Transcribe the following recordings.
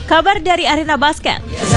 Kabar dari Arena Basket.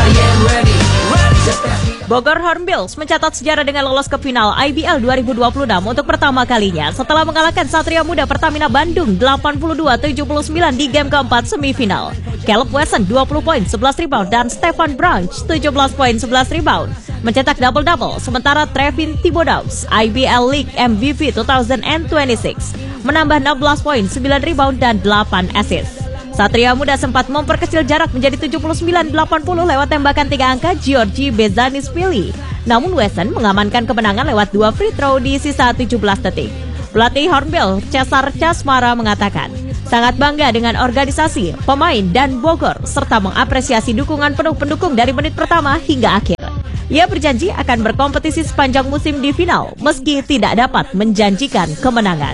Bogor Hornbills mencatat sejarah dengan lolos ke final IBL 2026 untuk pertama kalinya setelah mengalahkan Satria Muda Pertamina Bandung 82-79 di game keempat semifinal. Caleb Wesson 20 poin 11 rebound dan Stefan Branch 17 poin 11 rebound mencetak double-double, sementara Trevin Thibodeaux IBL League MVP 2026 menambah 16 poin 9 rebound dan 8 assist. Satria Muda sempat memperkecil jarak menjadi 79-80 lewat tembakan 3 angka Giorgi Bezanisvili. Namun Wesson mengamankan kemenangan lewat 2 free throw di sisa 17 detik. Pelatih Hornbill Cesar Casmara mengatakan, sangat bangga dengan organisasi, pemain, dan Bogor, serta mengapresiasi dukungan penuh pendukung dari menit pertama hingga akhir. Ia berjanji akan berkompetisi sepanjang musim di final, meski tidak dapat menjanjikan kemenangan.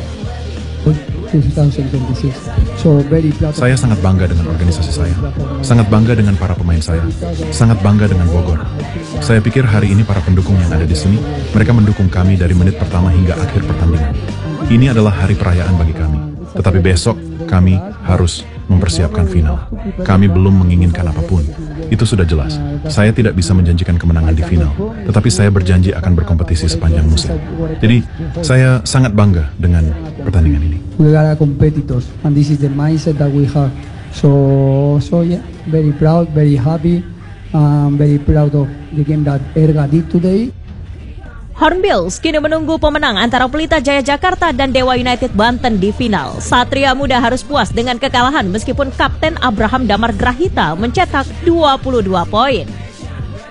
Saya sangat bangga dengan organisasi saya, sangat bangga dengan para pemain saya, sangat bangga dengan Bogor. Saya pikir hari ini para pendukung yang ada di sini, mereka mendukung kami dari menit pertama hingga akhir pertandingan. Ini adalah hari perayaan bagi kami, tetapi besok kami harus mempersiapkan final. Kami belum menginginkan apapun, itu sudah jelas. Saya tidak bisa menjanjikan kemenangan di final, tetapi saya berjanji akan berkompetisi sepanjang musim. Jadi, saya sangat bangga dengan pertandingan ini. We are competitors, and this is the mindset that we have. So yeah, very proud, very happy, very proud of the game that Erga did today. Hornbills kini menunggu pemenang antara Pelita Jaya Jakarta dan Dewa United Banten di final. Satria Muda harus puas dengan kekalahan meskipun Kapten Abraham Damar Grahita mencetak 22 poin.